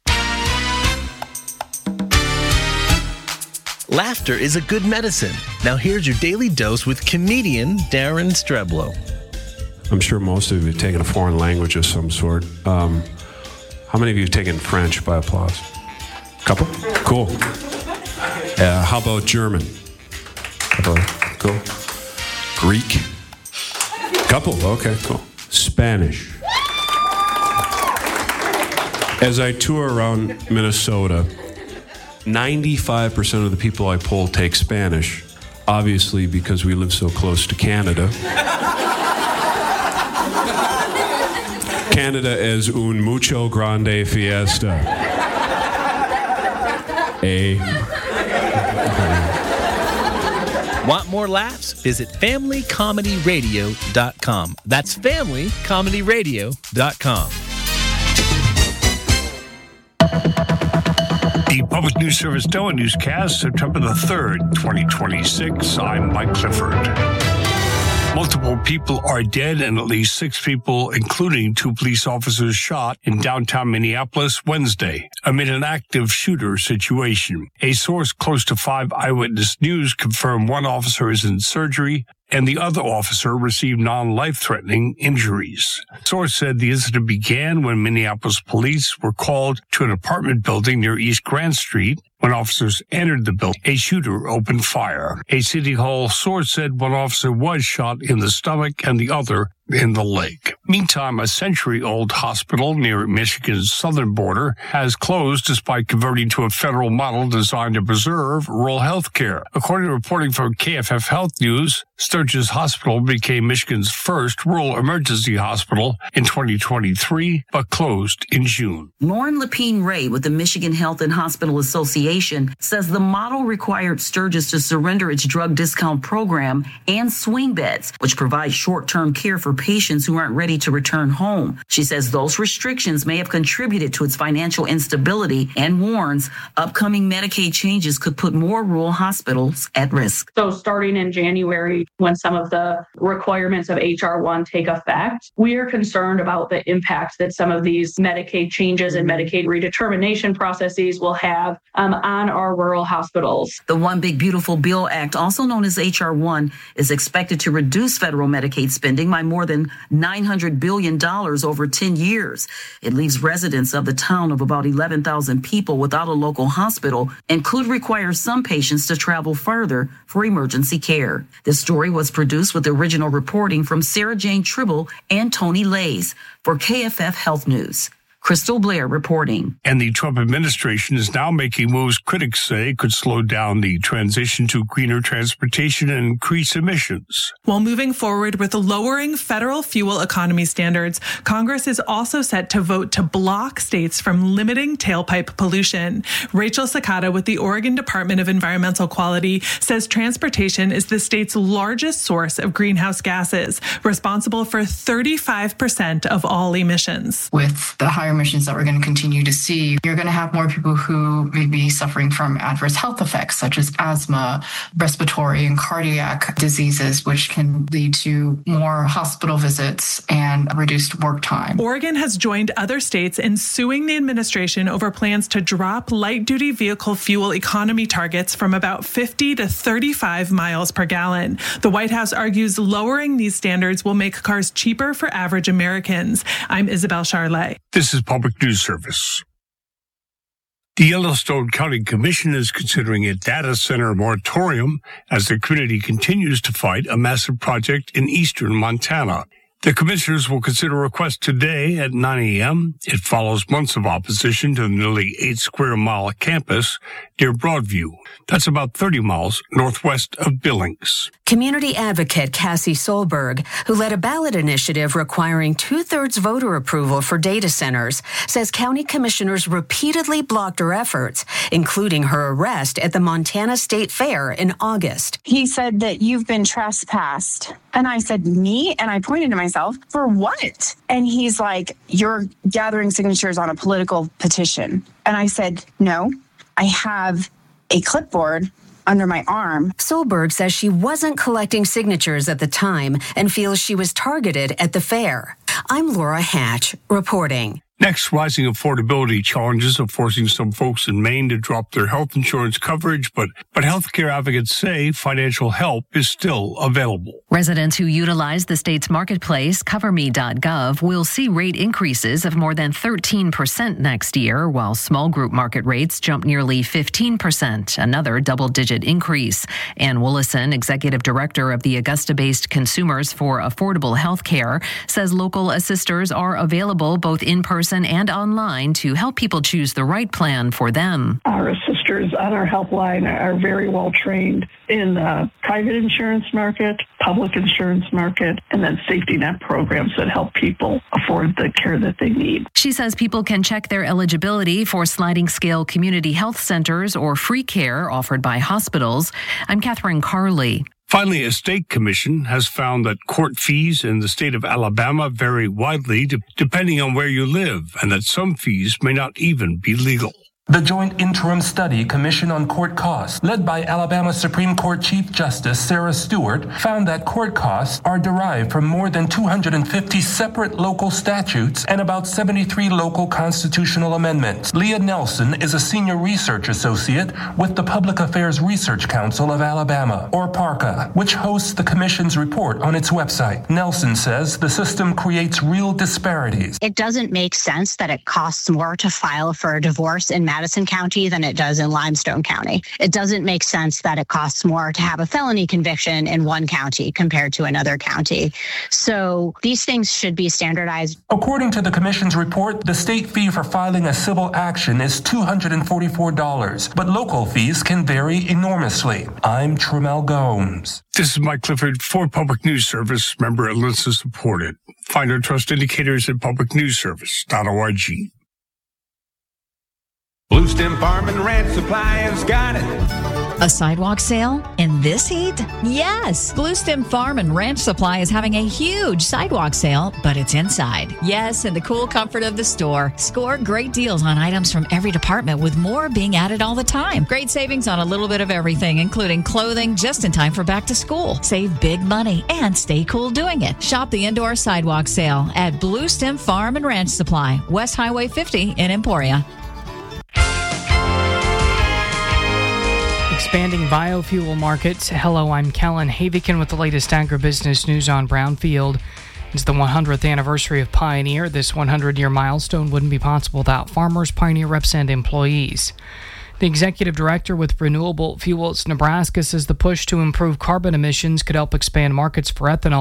Laughter is a good medicine. Now here's your daily dose with comedian Darren Streblo. I'm sure most of you have taken a foreign language of some sort. Um, how many of you have taken French by applause? Couple? Cool. Uh, how about German? Couple. Cool. Greek? Couple. Okay, cool. Spanish. As I tour around Minnesota, ninety-five percent of the people I poll take Spanish, obviously because we live so close to Canada. Canada es un mucho grande fiesta. A. Want more laughs? Visit family comedy radio dot com. That's family comedy radio dot com. The Public News Service D O A newscast, September the third, twenty twenty-six. I'm Mike Clifford. Multiple people are dead and at least six people, including two police officers, shot in downtown Minneapolis Wednesday amid an active shooter situation. A source close to five Eyewitness News confirmed one officer is in surgery and the other officer received non-life-threatening injuries. Source said the incident began when Minneapolis police were called to an apartment building near East Grand Street. When officers entered the building, a shooter opened fire. A City Hall source said one officer was shot in the stomach and the other in the leg. Meantime, a century-old hospital near Michigan's southern border has closed despite converting to a federal model designed to preserve rural health care. According to reporting from K F F Health News, Sturgis Hospital became Michigan's first rural emergency hospital in twenty twenty-three, but closed in June. Lauren Lepine Ray with the Michigan Health and Hospital Association says the model required Sturgis to surrender its drug discount program and swing beds, which provide short-term care for patients who aren't ready to return home. She says those restrictions may have contributed to its financial instability and warns upcoming Medicaid changes could put more rural hospitals at risk. So starting in January, when some of the requirements of H R one take effect, we are concerned about the impact that some of these Medicaid changes and Medicaid redetermination processes will have um, on our rural hospitals. The One Big Beautiful Bill Act, also known as H R one, is expected to reduce federal Medicaid spending by more than nine hundred billion dollars over ten years. It leaves residents of the town of about eleven thousand people without a local hospital and could require some patients to travel further for emergency care. This story was produced with original reporting from Sarah Jane Tribble and Tony Lays for K F F Health News. Crystal Blair reporting. And the Trump administration is now making moves critics say could slow down the transition to greener transportation and increase emissions. While moving forward with lowering federal fuel economy standards, Congress is also set to vote to block states from limiting tailpipe pollution. Rachel Sakata with the Oregon Department of Environmental Quality says transportation is the state's largest source of greenhouse gases, responsible for thirty-five percent of all emissions. With the higher emissions that we're going to continue to see, you're going to have more people who may be suffering from adverse health effects such as asthma, respiratory and cardiac diseases, which can lead to more hospital visits and reduced work time. Oregon has joined other states in suing the administration over plans to drop light-duty vehicle fuel economy targets from about fifty to thirty-five miles per gallon. The White House argues lowering these standards will make cars cheaper for average Americans. I'm Isabel Charlet. This is Public News Service. The Yellowstone County Commission is considering a data center moratorium as the community continues to fight a massive project in eastern Montana. The commissioners will consider a request today at nine a.m. It follows months of opposition to the nearly eight square mile campus near Broadview. That's about thirty miles northwest of Billings. Community advocate Cassie Solberg, who led a ballot initiative requiring two-thirds voter approval for data centers, says county commissioners repeatedly blocked her efforts, including her arrest at the Montana State Fair in August. He said that you've been trespassed. And I said, me? And I pointed to myself, for what? And he's like, you're gathering signatures on a political petition. And I said, no, I have a clipboard under my arm. Solberg says she wasn't collecting signatures at the time and feels she was targeted at the fair. I'm Laura Hatch, reporting. Next, rising affordability challenges are forcing some folks in Maine to drop their health insurance coverage, but, but healthcare advocates say financial help is still available. Residents who utilize the state's marketplace, cover me dot gov, will see rate increases of more than thirteen percent next year, while small group market rates jump nearly fifteen percent, another double-digit increase. Ann Willison, executive director of the Augusta-based Consumers for Affordable Healthcare, says local assisters are available both in person and online to help people choose the right plan for them. Our assisters on our helpline are very well trained in the private insurance market, public insurance market, and then safety net programs that help people afford the care that they need. She says people can check their eligibility for sliding scale community health centers or free care offered by hospitals. I'm Catherine Carley. Finally, a state commission has found that court fees in the state of Alabama vary widely de- depending on where you live, and that some fees may not even be legal. The Joint Interim Study Commission on Court Costs, led by Alabama Supreme Court Chief Justice Sarah Stewart, found that court costs are derived from more than two hundred fifty separate local statutes and about seventy-three local constitutional amendments. Leah Nelson is a senior research associate with the Public Affairs Research Council of Alabama, or PARCA, which hosts the commission's report on its website. Nelson says the system creates real disparities. It doesn't make sense that it costs more to file for a divorce in Madison County than it does in Limestone County. It doesn't make sense that it costs more to have a felony conviction in one county compared to another county. So these things should be standardized. According to the commission's report, the state fee for filing a civil action is two hundred forty-four dollars, but local fees can vary enormously. I'm Tremel Gomes. This is Mike Clifford for Public News Service, member Alyssa supported. Find our trust indicators at public news service dot org. Blue Stem Farm and Ranch Supply has got it. A sidewalk sale in this heat? Yes! Blue Stem Farm and Ranch Supply is having a huge sidewalk sale, but it's inside. Yes, in the cool comfort of the store. Score great deals on items from every department, with more being added all the time. Great savings on a little bit of everything, including clothing just in time for back to school. Save big money and stay cool doing it. Shop the indoor sidewalk sale at Blue Stem Farm and Ranch Supply, West Highway fifty in Emporia. Expanding biofuel markets. Hello, I'm Kellen Havikin with the latest agribusiness news on Brownfield. It's the one hundredth anniversary of Pioneer. This one hundred year milestone wouldn't be possible without farmers, Pioneer reps, and employees. The executive director with Renewable Fuels Nebraska says the push to improve carbon emissions could help expand markets for ethanol.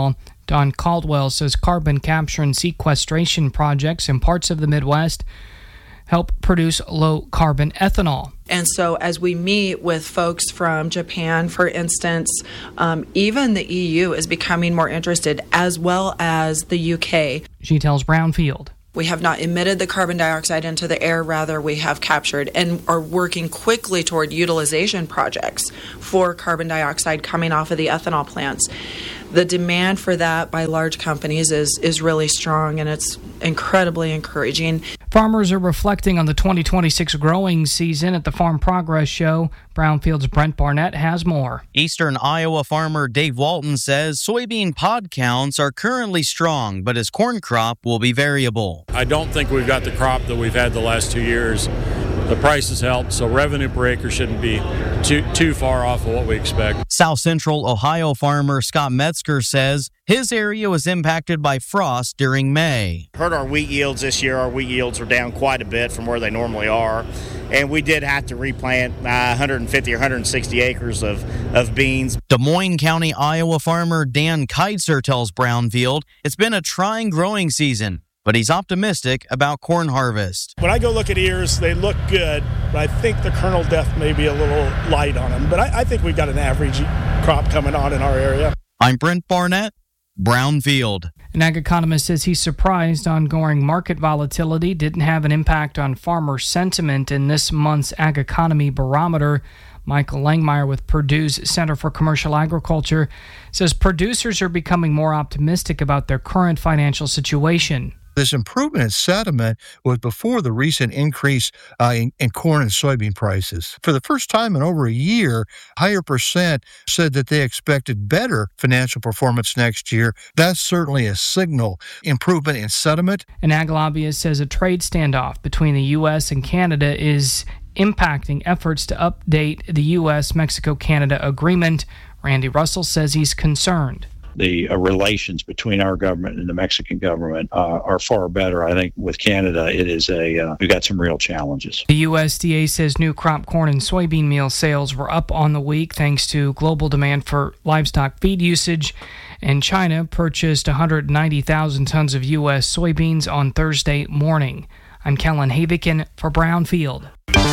Don Caldwell says carbon capture and sequestration projects in parts of the Midwest help produce low-carbon ethanol. And so as we meet with folks from Japan, for instance, um, even the E U is becoming more interested, as well as the U K. She tells Brownfield. We have not emitted the carbon dioxide into the air, rather we have captured, and are working quickly toward utilization projects for carbon dioxide coming off of the ethanol plants. The demand for that by large companies is, is really strong, and it's incredibly encouraging. Farmers are reflecting on the twenty twenty-six growing season at the Farm Progress Show. Brownfield's Brent Barnett has more. Eastern Iowa farmer Dave Walton says soybean pod counts are currently strong, but his corn crop will be variable. I don't think we've got the crop that we've had the last two years. The price has helped, so revenue per acre shouldn't be too too far off of what we expect. South Central Ohio farmer Scott Metzger says his area was impacted by frost during May. Hurt our wheat yields this year. Our wheat yields are down quite a bit from where they normally are, and we did have to replant uh, one hundred fifty or one hundred sixty acres of, of beans. Des Moines County, Iowa farmer Dan Keitzer tells Brownfield it's been a trying growing season, but he's optimistic about corn harvest. When I go look at ears, they look good, but I think the kernel depth may be a little light on them. But I, I think we've got an average crop coming on in our area. I'm Brent Barnett, Brownfield. An ag economist says he's surprised ongoing market volatility didn't have an impact on farmer sentiment in this month's Ag Economy Barometer. Michael Langmeyer with Purdue's Center for Commercial Agriculture says producers are becoming more optimistic about their current financial situation. This improvement in sentiment was before the recent increase uh, in, in corn and soybean prices. For the first time in over a year, higher percent said that they expected better financial performance next year. That's certainly a signal. Improvement in sentiment. An ag lobbyist says a trade standoff between the U S and Canada is impacting efforts to update the U S Mexico Canada agreement. Randy Russell says he's concerned. The uh, relations between our government and the Mexican government uh, are far better. I think with Canada, it is a uh, we've got some real challenges. The U S D A says new crop corn and soybean meal sales were up on the week thanks to global demand for livestock feed usage. And China purchased one hundred ninety thousand tons of U S soybeans on Thursday morning. I'm Kellen Havikin for Brownfield.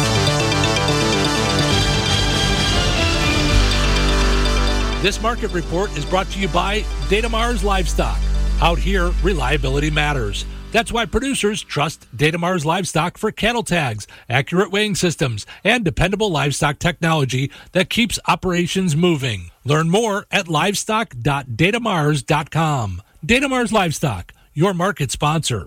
This market report is brought to you by Datamars Livestock. Out here, reliability matters. That's why producers trust Datamars Livestock for cattle tags, accurate weighing systems, and dependable livestock technology that keeps operations moving. Learn more at livestock dot datamars dot com. Datamars Livestock, your market sponsor.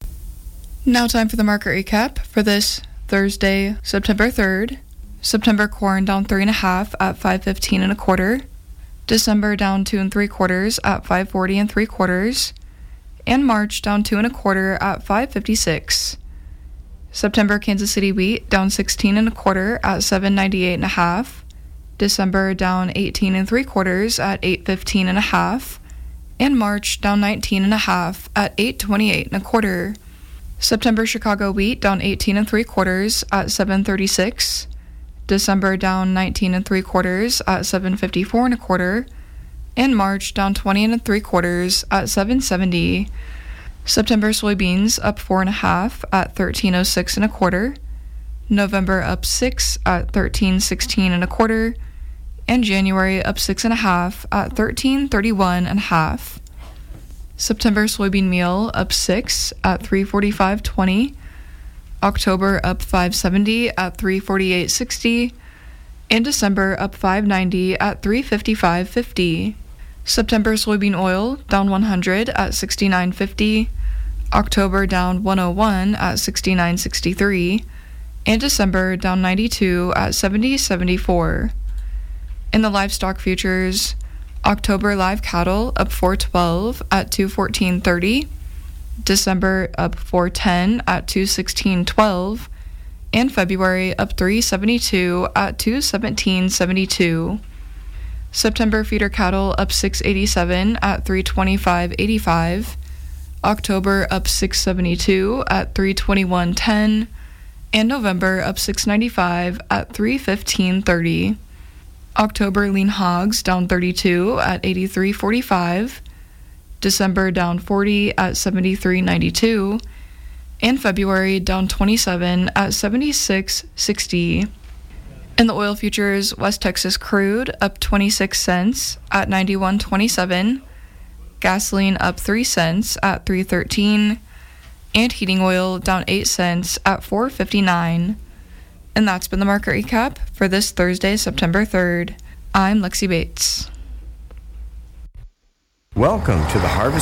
Now time for the market recap for this Thursday, September third. September corn down three and a half at five fifteen and a quarter. December down two and three quarters at five forty and three quarters, and March down two and a quarter at five fifty-six. September Kansas City wheat down sixteen and a quarter at seven ninety-eight and a half. December down eighteen and three quarters at eight fifteen and a half, and March down nineteen and a half at eight twenty-eight and a quarter. September Chicago wheat down eighteen and three quarters at seven thirty-six. December down nineteen and three quarters at seven fifty-four and a quarter, and March down twenty and three quarters at seven seventy. September soybeans up four and a half at thirteen oh six and a quarter. November up six at thirteen sixteen and a quarter, and January up six and a half at thirteen thirty-one and a half. September soybean meal up six at three forty-five twenty. October up five seventy at three forty-eight sixty, and December up five ninety at three fifty-five fifty. September soybean oil down one hundred at sixty-nine fifty, October down one oh one at sixty-nine sixty-three, and December down ninety-two at seventy seventy-four. In the livestock futures, October live cattle up four twelve at two fourteen thirty. December up four ten at two sixteen twelve, and February up three seventy-two at two seventeen seventy-two. September feeder cattle up six eighty-seven at three twenty-five eighty-five, October up six seventy-two at three twenty-one ten, and November up six ninety-five at three fifteen thirty. October lean hogs down thirty-two at eighty-three forty-five. December down forty at seventy-three ninety-two, and February down twenty-seven at seventy-six sixty. In the oil futures, West Texas crude up twenty-six cents at ninety-one twenty-seven, gasoline up three cents at three thirteen, and heating oil down eight cents at four fifty-nine. And that's been the market recap for this Thursday, September third. I'm Lexi Bates. Welcome to the Harvest